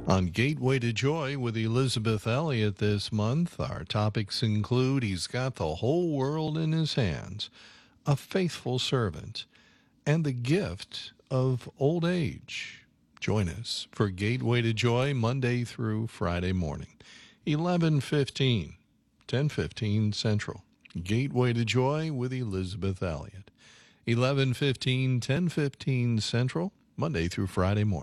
On Gateway to Joy with Elizabeth Elliot this month, our topics include He's Got the Whole World in His Hands, A Faithful Servant, and the Gift of Old Age. Join us for Gateway to Joy Monday through Friday morning, 11:15, 10:15 Central. Gateway to Joy with Elizabeth Elliot, 11:15, 10:15 Central, Monday through Friday morning.